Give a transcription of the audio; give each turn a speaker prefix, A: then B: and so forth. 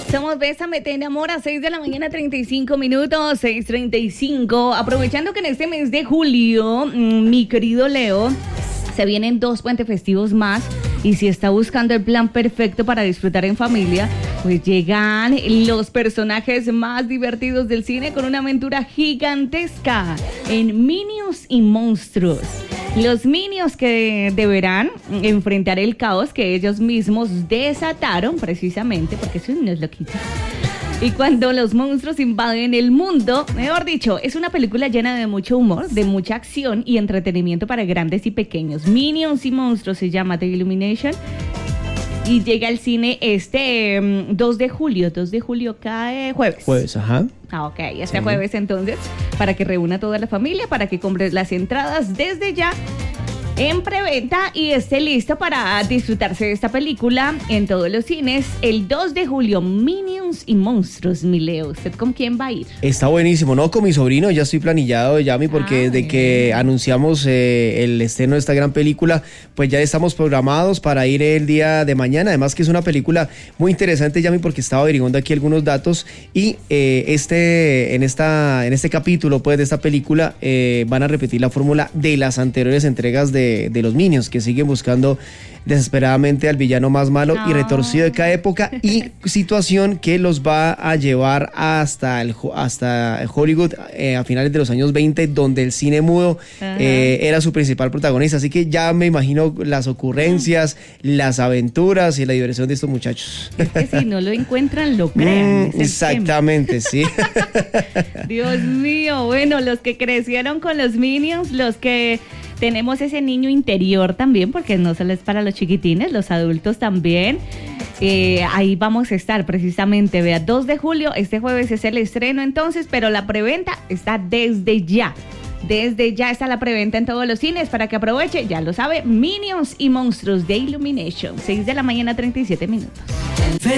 A: Somos Bésame, te enamora, 6 de la mañana, 35 minutos, 6:35. Aprovechando que en este mes de julio, mi querido Leo, se vienen 2 puentes festivos más. Y si está buscando el plan perfecto para disfrutar en familia, pues llegan los personajes más divertidos del cine con una aventura gigantesca en Minions y Monstruos. Los Minions que deberán enfrentar el caos que ellos mismos desataron precisamente porque son unos loquitos. Y cuando los monstruos invaden el mundo, mejor dicho, es una película llena de mucho humor, de mucha acción y entretenimiento para grandes y pequeños. Minions y Monstruos se llama The Illumination y llega al cine este 2 de julio. 2 de julio cae jueves.
B: Jueves, ajá.
A: Ok, este jueves entonces, para que reúna toda la familia, para que compres las entradas desde ya en preventa y esté listo para disfrutarse de esta película en todos los cines el 2 de julio, Minions y Monstruos, mi Leo. ¿Usted con quién va a ir?
B: Está buenísimo, ¿no? Con mi sobrino, ya estoy planillado, Yami, porque desde que anunciamos el estreno de esta gran película, pues ya estamos programados para ir el día de mañana. Además que es una película muy interesante, Yami, porque estaba averiguando aquí algunos datos y en este capítulo, pues, de esta película van a repetir la fórmula de las anteriores entregas de los Minions, que siguen buscando desesperadamente al villano más malo y retorcido de cada época y situación que los va a llevar hasta Hollywood a finales de los años 20, donde el cine mudo era su principal protagonista. Así que ya me imagino las ocurrencias, las aventuras y la diversión de estos muchachos.
A: Es que si no lo encuentran, lo crean.
B: Exactamente, sí.
A: Dios mío, bueno, los que crecieron con los Minions, los que tenemos ese niño interior también, porque no solo es para los chiquitines, los adultos también. Ahí vamos a estar precisamente, vea, 2 de julio, este jueves es el estreno entonces, pero la preventa está desde ya. Desde ya está la preventa en todos los cines para que aproveche, ya lo sabe, Minions y Monstruos de Illumination, 6 de la mañana, 37 minutos.